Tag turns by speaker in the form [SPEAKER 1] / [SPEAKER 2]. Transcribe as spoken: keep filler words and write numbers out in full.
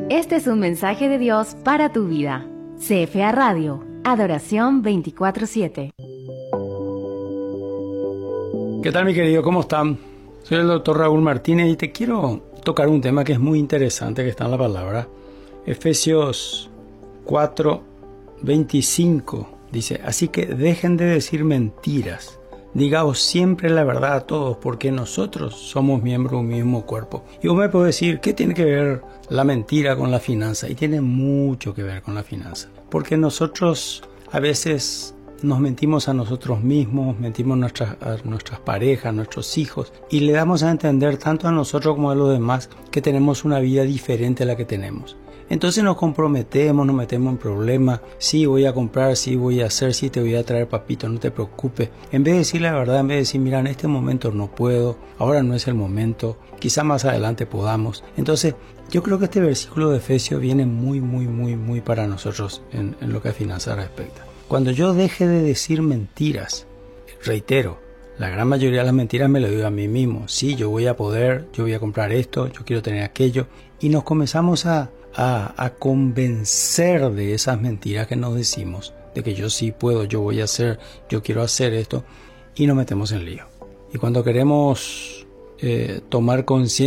[SPEAKER 1] Este es un mensaje de Dios para tu vida. C F A Radio, Adoración veinticuatro siete.
[SPEAKER 2] ¿Qué tal, mi querido? ¿Cómo están? Soy el doctor Raúl Martínez y te quiero tocar un tema que es muy interesante, que está en la palabra. Efesios cuatro veinticinco dice: así que dejen de decir mentiras, digaos siempre la verdad a todos, porque nosotros somos miembros de un mismo cuerpo. Y vos me podés decir, ¿qué tiene que ver la mentira con la finanza? Y tiene mucho que ver con la finanza, porque nosotros a veces nos mentimos a nosotros mismos, mentimos a nuestras, a nuestras parejas, a nuestros hijos, y le damos a entender tanto a nosotros como a los demás que tenemos una vida diferente a la que tenemos. Entonces nos comprometemos, nos metemos en problemas. Sí, voy a comprar, sí, voy a hacer, sí, te voy a traer, papito, no te preocupes. En vez de decir la verdad, en vez de decir, mira, en este momento no puedo, ahora no es el momento, quizá más adelante podamos. Entonces, yo creo que este versículo de Efesios viene muy, muy, muy, muy para nosotros en, en lo que a finanzas respecta. Cuando yo deje de decir mentiras, reitero, la gran mayoría de las mentiras me lo digo a mí mismo. Sí, yo voy a poder, yo voy a comprar esto, yo quiero tener aquello. Y nos comenzamos a, a, a convencer de esas mentiras que nos decimos, de que yo sí puedo, yo voy a hacer, yo quiero hacer esto, y nos metemos en lío. Y cuando queremos eh, tomar conciencia